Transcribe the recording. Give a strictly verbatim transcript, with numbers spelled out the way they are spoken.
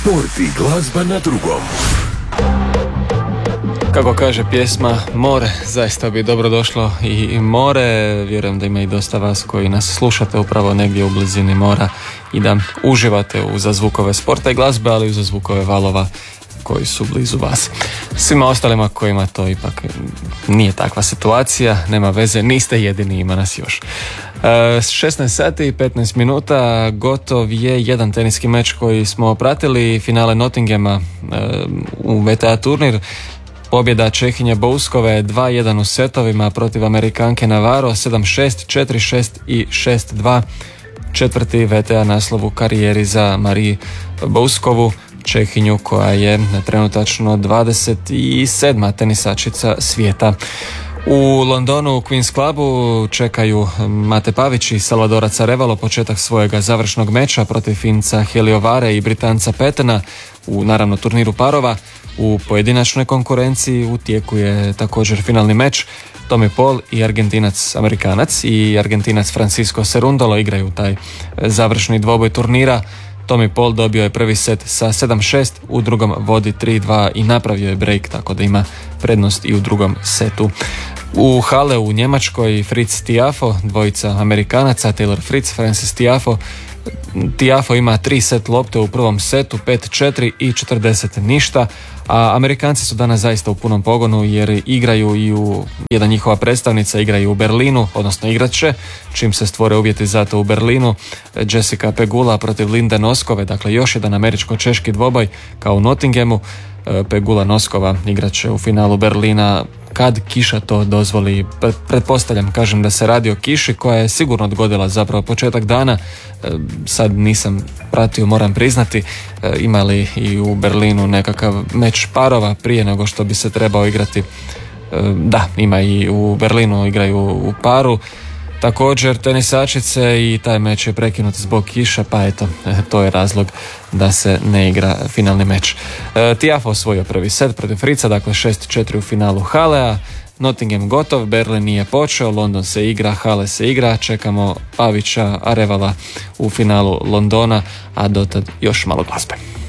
Sport i glazba na drugom. Kako kaže pjesma, more zaista bi dobro došlo i more. Vjerujem da ima i dosta vas koji nas slušate upravo negdje u blizini mora i da uživate uz zvukove sporta i glazbe, ali uz zvukove valova koji su blizu vas. Svima ostalima kojima to ipak nije takva situacija, nema veze, niste jedini, ima nas još. E, šesnaest sati i petnaest minuta, gotov je jedan teniski meč koji smo pratili, finale Nottinghama e, u V T A turnir. Pobjeda Čehinje Bouskove dva jedan u setovima protiv Amerikanke Navarro, sedam šest, četiri šest i šest dva. Četvrti V T A naslov u karijeri za Mariju Bouskovu, Čehinju koja je trenutačno dvadeset sedma tenisačica svijeta. U Londonu u Queen's Clubu čekaju Mate Pavić i Salvadora Carevalo početak svojega završnog meča protiv Finca Heliovare i Britanca Petena u naravno turniru parova. U pojedinačnoj konkurenciji u tijeku je također finalni meč. Tommy Paul i Argentinac Amerikanac i Argentinac Francisco Cerundolo igraju taj završni dvoboj turnira. Tommy Paul dobio je prvi set sa sedam šest, u drugom vodi tri dva i napravio je break, tako da ima prednost i u drugom setu. U hale u Njemačkoj Fritz Tiafoe, dvojica Amerikanaca, Taylor Fritz, Francis Tiafoe. Tiafoe ima tri set lopte u prvom setu, pet četiri i četrdeset ništa, a Amerikanci su danas zaista u punom pogonu jer igraju i u, jedna njihova predstavnica igraju u Berlinu, odnosno igrat će, čim se stvore uvjeti za to u Berlinu. Jessica Pegula protiv Linde Noskove, dakle još jedan američko-češki dvoboj kao u Nottinghamu. Pegula Noskova igrat će u finalu Berlina kad kiša to dozvoli. Pretpostavljam, kažem da se radi o kiši koja je sigurno odgodila zapravo početak dana. Sad nisam pratio, moram priznati, imali i u Berlinu nekakav meč parova prije nego što bi se trebao igrati. Da, ima i u Berlinu, igraju u paru. Također tenisačice i taj meč je prekinut zbog kiša, pa eto, to je razlog da se ne igra finalni meč. E, Tiafoe osvojio prvi set protiv Frica, dakle šest četiri u finalu Halea. Nottingham gotov, Berlin nije počeo, London se igra, Hale se igra, čekamo Pavića, Arevala u finalu Londona, a dotad još malo glazbe.